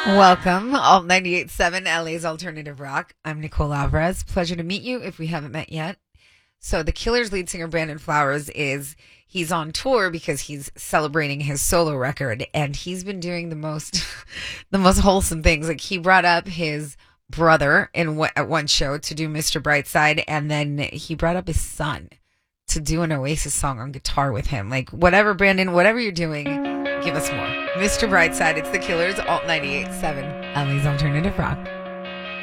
Welcome, Alt 98.7 LA's Alternative Rock. I'm Nicole Alvarez. Pleasure to meet you if we haven't met yet. So the Killers lead singer Brandon Flowers he's on tour because he's celebrating his solo record, and he's been doing the most the most wholesome things. Like, he brought up his brother at one show to do Mr. Brightside, and then he brought up his son to do an Oasis song on guitar with him. Like, whatever, Brandon, whatever you're doing, give us more. Mr. Brightside, it's the Killers, Alt 98.7, LA's Alternative Rock.